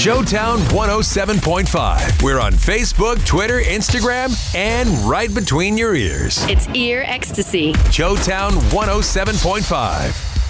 Joetown 107.5. We're on Facebook, Twitter, Instagram, and right between your ears. It's ear ecstasy. Joetown 107.5.